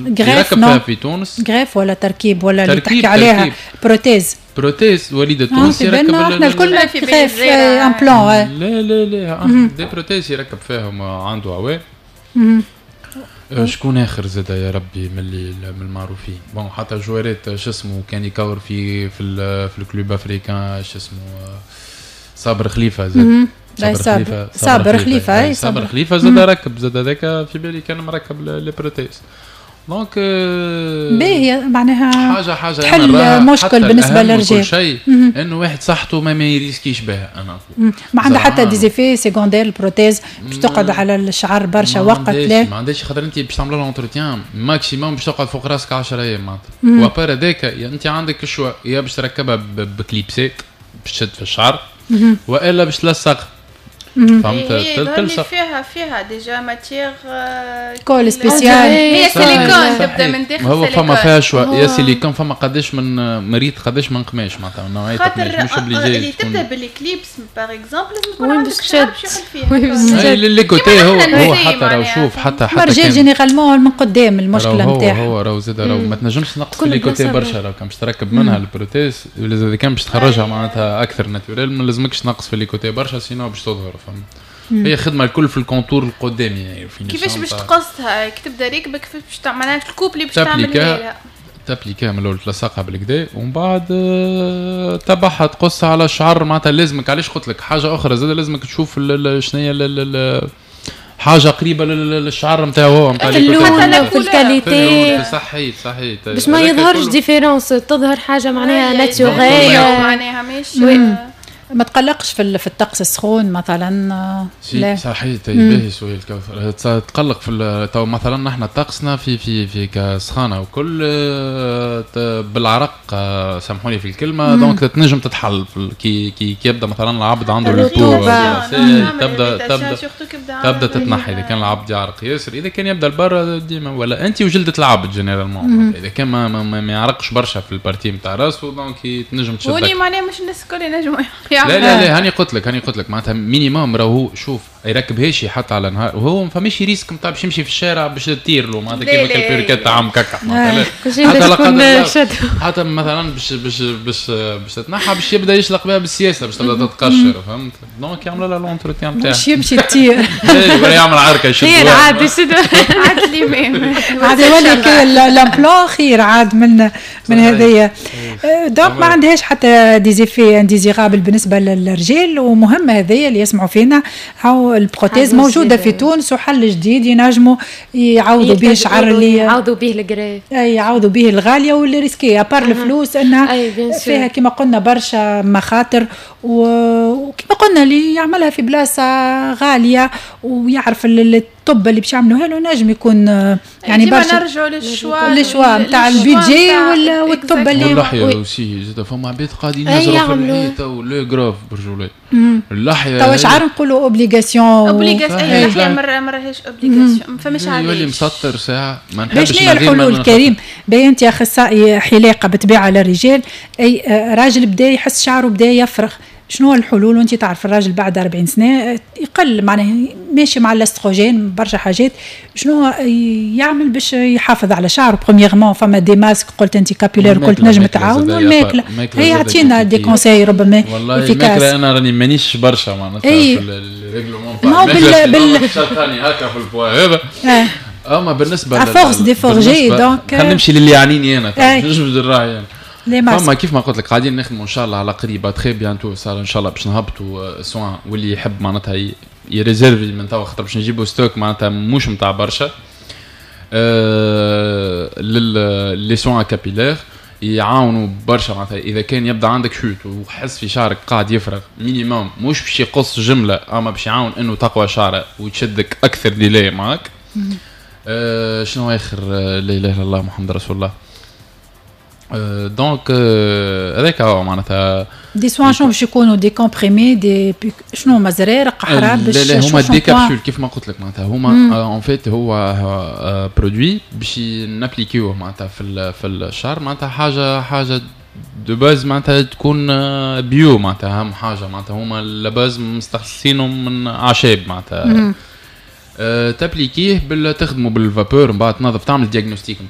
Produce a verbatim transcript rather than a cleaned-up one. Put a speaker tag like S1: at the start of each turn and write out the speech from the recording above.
S1: يركب فيها في تونس.
S2: غريف ولا تركيب ولا اللي تحكي عليها بروتيز.
S1: بروتيز وليد التونسي يركب.
S2: احنا الكل غريف امبلان.
S1: لا لا لا دي بروتيز يركب فيهم عنده عوام. شكون اخر زاد يا ربي من اللي من المعروفين بون حتى جوارات شو اسمه كان يكور في في في الكلوب افريكان شو اسمه صابر خليفه زاد
S2: صابر خليفه صابر خليفه اي
S1: صابر خليفه زاد ركب زاد هذاك في بالي كان مركب لي بروتيز دونك
S2: باهي معناها
S1: حاجه حاجه
S2: تحل مشكل بالنسبه للرجال
S1: شيء انه واحد صحته ما, ما يريسكيش بها انا
S2: ما عنده حتى ديزيفي سيكوندير البروتيز باش تقعد على الشعر برشا وقت لا
S1: ما عندهاش خاطر انت باش تعمل لها اونتروتيان ماكسيموم باش تقعد فوق راسك عشرة ايام معناتها وابار هذاك انت عندك الشوا يا باش تركبها بكليبسات باش تشد في الشعر والا باش تلصق
S3: فهمت تلصق فيها فيها ديجا ماتير
S2: كول سبيسيال
S3: هي سيليكون تبدا من داخل
S1: هو فما فيها شويه يا سيليكون فما قداش من مريض قداش من قماش معناتها نوعيه
S3: قماش مش اوبليجي اللي تبدا بالكليبس باغ اكزومبل لازم يكون عندك شعر باش يحل فيها
S1: اللي كوتي هو هو حتى راهو شوف حتى حتى
S2: الرجال جينيرالمون من قدام المشكله نتاعها
S1: هو راهو زاد راهو ما تنجمش تنقص في اللي كوتي برشا راهو كان باش تركب منها البروتيز اذا كان باش تخرجها معناتها اكثر ناتوريل ما لازمكش تنقص في اللي كوتي برشا سينو باش تظهر فهمت هي خدمه الكل في الكونتور القدامي يعني
S3: كيفاش باش تقصها كي تبدا ريكبه كيفاش باش تعملها الكوب اللي باش تعملها
S1: تابليكا من الاول تلصقها بالكدا ومن بعد تبعها تقصها على الشعر معناتها لازمك علاش قلت لك حاجه اخرى زاد لازمك تشوف شنو هي حاجه قريبه للشعر نتاعو هو
S4: نتاع اللون في الكاليتي
S1: صحيح صحيح
S4: باش ما يظهرش ديفيرونس تظهر حاجه معناها ناتوريل
S3: معناها ماشي
S2: ما تقلقش في في الطقس السخون مثلا
S1: لا صحيح باهي سؤال كوثر تقلق في تو مثلا نحن طقسنا في في في كسخانه وكل بالعرق سامحوني في الكلمه دونك تنجم تتحل كي كي يبدا مثلا العبد عنده البو تبدا تبدا تبدا تتنحي اذا كان العبد يعرق ياسر اذا كان يبدا البر ديما ولا انت وجلده العبد جينيرالمون اذا كان ما, ما, ما يعرقش برشا في البارتي نتاع راسه دونك تنجم تشدك
S3: وني معناها مش الناس الكل ينجموا
S1: لا لا لا هاني قلت لك هاني قلت لك معناتها مينيموم راهو شوف يركبهاش حتى على نهار وهو ما فماش ريسك نتاع باش يمشي في الشارع باش تطير له معناتها كيما البيركات تاع عم كاكا معناتها حتى مثلا باش باش باش باش تتنحى باش يبدا يشلق بها بالسياسه باش تبدا تتقشر فهمت دونك يعمل لها لونتروتيان نتاعها
S2: باش يمشي تطير
S1: ولا يعمل عركه يشد
S4: خير عاد يشد
S3: عاد الامام
S2: عاد يولي لامبلون خير عاد من من هذيا دونك ما عندهاش حتى ديزيفي انديزيرابل بالنسبه للرجال ومهمه هذيا اللي يسمعوا فينا هاو البروتيز موجوده في تونس وحل جديد ينجموا يعوضوا به الشعر اللي
S4: يعوضوا به الكريف
S2: يعوضوا به الغاليه واللي ريسكي ابار الفلوس انها فيها كما قلنا برشا مخاطر وكما قلنا اللي يعملها في بلاصه غاليه ويعرف الطب اللي باش يعملوها له نجم يكون يعني
S3: برشا نرجعوا للشوا
S2: للشوا نتاع البيدجي والطب اللي
S1: اللحيه روسي زاد فما عباد قاعدين ينزلوا في الحيطه ولا غراف برجولات اللحيه
S2: تو شعار نقولوا اوبليغاسيون
S3: اوبليغاسيون اي اللحيه مره ما راهيش اوبليغاسيون ما فماش علاش
S1: يولي مسطر ساعه ما نحبش
S2: شنو الحلول الكريم باهي انت اخصائي حلاقه بالطبيعه للرجال اي راجل بدا يحس شعره بدا يفرغ شنو الحلول وانت تعرف الراجل بعد أربعين سنه يقل معناه ماشي مع الاستروجين برشا حاجات شنو يعمل باش يحافظ على شعره برومييرمون فما دي ماسك قلت انت كابيلير قلت نجم تعاون والماكله هي عطينا دي كونساي ربما
S1: والله الماكله انا راني مانيش برشا معناتها في الريغلومون
S2: ما بال بال
S1: هكا في البوا هذا اما بالنسبه
S2: لفورس دي فورجي دونك
S1: خلينا نمشي للي يعنيني انا مش بالراي فما كيف ما قلت لك قاعدين نخدموا ان شاء الله على قريبه تري بيانتو صار ان شاء الله باش نهبطوا سوان واللي يحب معناتها يريزيرفي من توا خاطر باش نجيبوا ستوك معناتها مش نتاع برشا أه لل سوان كابيلير يعاونوا برشا معناتها اذا كان يبدا عندك شوت وحس في شعرك قاعد يفرغ مينيموم مش باش يقص جمله اما باش يعاون انه تقوى شعره وتشدك اكثر ديلي معك أه شنو اخر لا اله الا الله محمد رسول الله دونك هذاك هو معناتها
S2: دي سوان شنو باش يكونوا دي كومبريمي دي شنو مزرير قحرات باش
S1: لا لا هما دي كابسول كيف ما قلت لك معناتها هما اون فيت هو برودوي باش نابليكيوه معناتها في في الشعر معناتها حاجه حاجه دو باز معناتها تكون بيو معناتها اهم حاجه معناتها هما لاباز مستخلصينهم من اعشاب معناتها أه تابليكيه بال تخدموا بالفابور من بعد تنظف تعمل دياغنوستيك